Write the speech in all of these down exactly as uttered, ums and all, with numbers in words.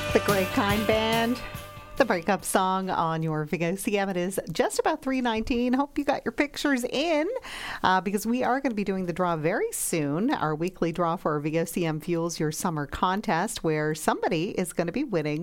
The Great Kind Band, the breakup song on your V O C M. It is just about three nineteen. Hope you got your pictures in uh, because we are going to be doing the draw very soon. Our weekly draw for our V O C M Fuels Your Summer contest, where somebody is going to be winning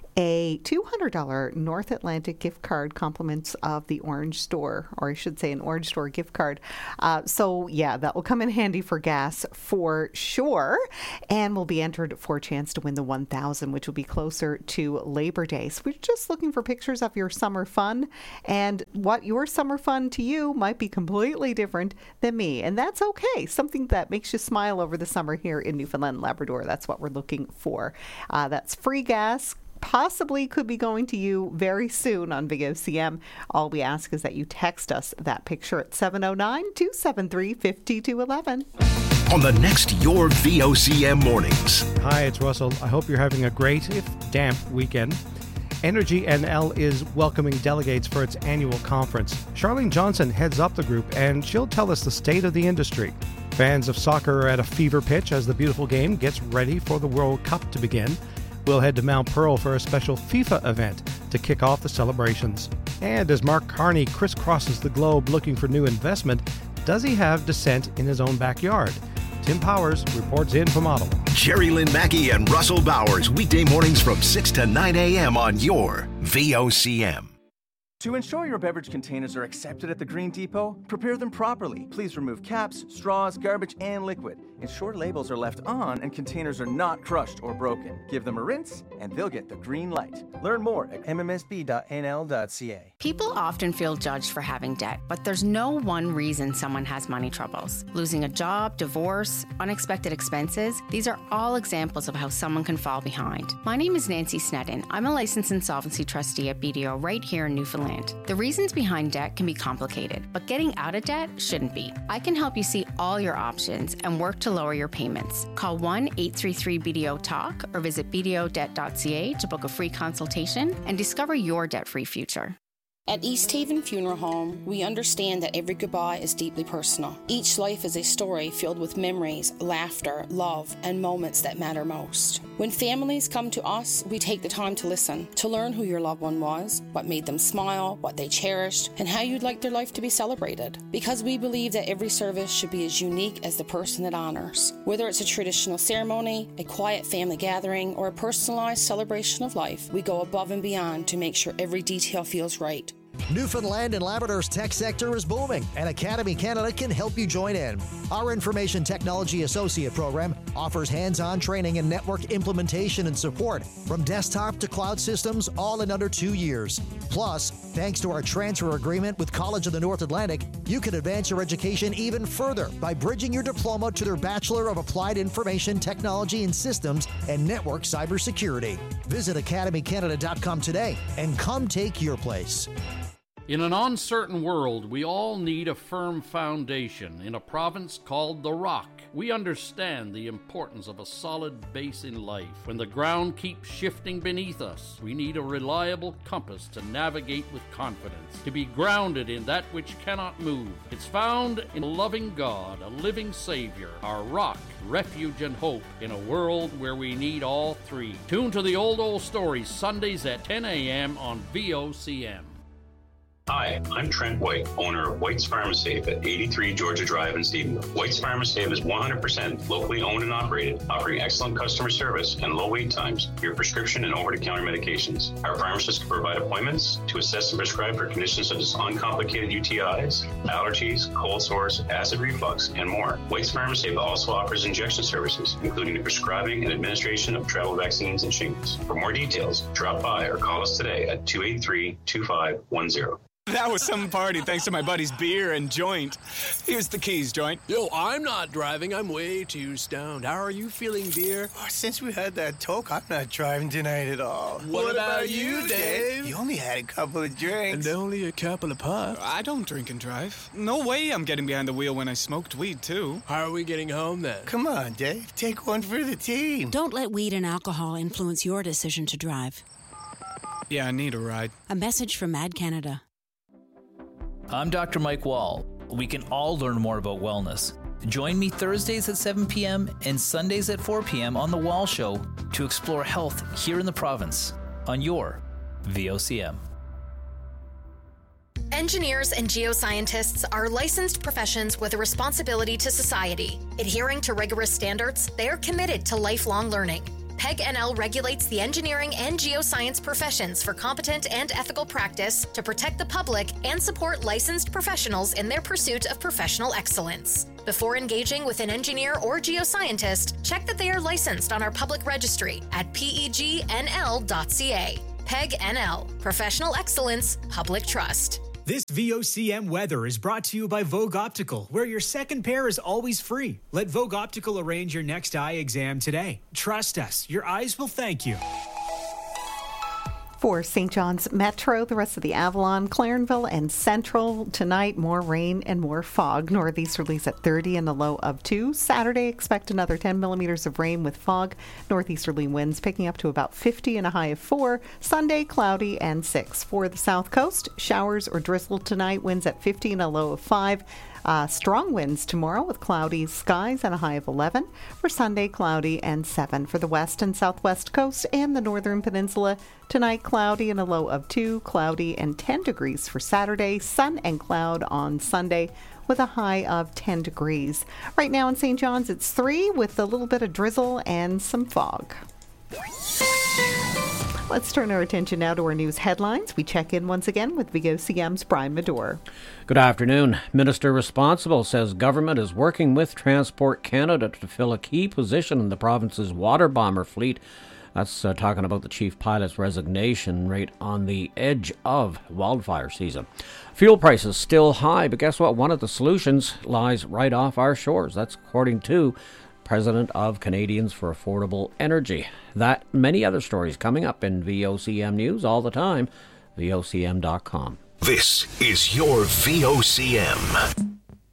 a two hundred dollars North Atlantic gift card, compliments of the Orange Store, or I should say an Orange Store gift card. Uh, so, yeah, that will come in handy for gas for sure. And will be entered for a chance to win the one thousand dollars, which will be closer to Labor Day. So we're just looking for pictures of your summer fun, and what your summer fun to you might be completely different than me. And that's okay. Something that makes you smile over the summer here in Newfoundland and Labrador. That's what we're looking for. Uh, that's free gas. Possibly could be going to you very soon on V O C M. All we ask is that you text us that picture at seven oh nine, two seven three, five two one one. On the next Your V O C M Mornings. Hi, it's Russell. I hope you're having a great, if damp, weekend. Energy N L is welcoming delegates for its annual conference. Charlene Johnson heads up the group, and she'll tell us the state of the industry. Fans of soccer are at a fever pitch as the beautiful game gets ready for the World Cup to begin. We'll head to Mount Pearl for a special FIFA event to kick off the celebrations. And as Mark Carney crisscrosses the globe looking for new investment, does he have dissent in his own backyard? Tim Powers reports in from Ottawa. Jerry Lynn Mackey and Russell Bowers, weekday mornings from six to nine a.m. on your V O C M. To ensure your beverage containers are accepted at the Green Depot, prepare them properly. Please remove caps, straws, garbage, and liquid. Ensure labels are left on and containers are not crushed or broken. Give them a rinse, and they'll get the green light. Learn more at m m s b dot n l dot c a. People often feel judged for having debt, but there's no one reason someone has money troubles. Losing a job, divorce, unexpected expenses, these are all examples of how someone can fall behind. My name is Nancy Snedden. I'm a licensed insolvency trustee at B D O right here in Newfoundland. The reasons behind debt can be complicated, but getting out of debt shouldn't be. I can help you see all your options and work to lower your payments. Call one eight three three B D O talk or visit b d o debt dot c a to book a free consultation and discover your debt-free future. At East Haven Funeral Home, we understand that every goodbye is deeply personal. Each life is a story filled with memories, laughter, love, and moments that matter most. When families come to us, we take the time to listen, to learn who your loved one was, what made them smile, what they cherished, and how you'd like their life to be celebrated. Because we believe that every service should be as unique as the person it honors. Whether it's a traditional ceremony, a quiet family gathering, or a personalized celebration of life, we go above and beyond to make sure every detail feels right. Newfoundland and Labrador's tech sector is booming, and Academy Canada can help you join in. Our Information Technology Associate program offers hands-on training in network implementation and support, from desktop to cloud systems, all in under two years. Plus, thanks to our transfer agreement with College of the North Atlantic, you can advance your education even further by bridging your diploma to their Bachelor of Applied Information Technology and Systems and Network Cybersecurity. Visit academy canada dot com today and come take your place. In an uncertain world, we all need a firm foundation. In a province called the Rock, we understand the importance of a solid base in life. When the ground keeps shifting beneath us, we need a reliable compass to navigate with confidence, to be grounded in that which cannot move. It's found in a loving God, a living Savior, our rock, refuge, and hope in a world where we need all three. Tune to the Old Old Stories, Sundays at ten a.m. on V O C M. Hi, I'm Trent White, owner of White's Pharmasafe at eighty-three Georgia Drive in Stephenville. White's Pharmasafe is one hundred percent locally owned and operated, offering excellent customer service and low wait times for your prescription and over-the-counter medications. Our pharmacists can provide appointments to assess and prescribe for conditions such as uncomplicated U T Is, allergies, cold sores, acid reflux, and more. White's Pharmasafe also offers injection services, including the prescribing and administration of travel vaccines and shingles. For more details, drop by or call us today at two eight three, two five one zero. That was some party thanks to my buddy's beer and joint. Here's the keys, Joint. Yo, I'm not driving. I'm way too stoned. How are you feeling, beer? Oh, since we had that talk, I'm not driving tonight at all. What, what about, about you, Dave? You only had a couple of drinks. And only a couple of puffs. I don't drink and drive. No way I'm getting behind the wheel when I smoked weed, too. How are we getting home, then? Come on, Dave. Take one for the team. Don't let weed and alcohol influence your decision to drive. Yeah, I need a ride. A message from Mad Canada. I'm Doctor Mike Wall. We can all learn more about wellness. Join me Thursdays at seven p.m. and Sundays at four p.m. on The Wall Show to explore health here in the province on your V O C M. Engineers and geoscientists are licensed professions with a responsibility to society. Adhering to rigorous standards, they are committed to lifelong learning. P E G N L regulates the engineering and geoscience professions for competent and ethical practice to protect the public and support licensed professionals in their pursuit of professional excellence. Before engaging with an engineer or geoscientist, check that they are licensed on our public registry at P E G N L dot C A. P E G N L, Professional Excellence, Public Trust. This V O C M weather is brought to you by Vogue Optical, where your second pair is always free. Let Vogue Optical arrange your next eye exam today. Trust us, your eyes will thank you. For Saint John's Metro, the rest of the Avalon, Clarenville, and Central, tonight more rain and more fog. Northeasterlies at thirty and a low of two. Saturday, expect another ten millimeters of rain with fog. Northeasterly winds picking up to about fifty and a high of four. Sunday, cloudy and six. For the South Coast, showers or drizzle tonight, winds at fifty and a low of five. Uh, strong winds tomorrow with cloudy skies and a high of eleven. For Sunday, cloudy and seven. For the west and southwest coast and the northern peninsula, tonight cloudy and a low of two. Cloudy and ten degrees for Saturday. Sun and cloud on Sunday with a high of ten degrees. Right now in Saint John's, it's three with a little bit of drizzle and some fog. Let's turn our attention now to our news headlines. We check in once again with V O C M's Brian Medore. Good afternoon. Minister responsible says government is working with Transport Canada to fill a key position in the province's water bomber fleet. That's uh, talking about the chief pilot's resignation right on the edge of wildfire season. Fuel prices still high, but guess what? One of the solutions lies right off our shores. That's according to President of Canadians for Affordable Energy. That and many other stories coming up in V O C M News all the time, V O C M dot com. This is your V O C M.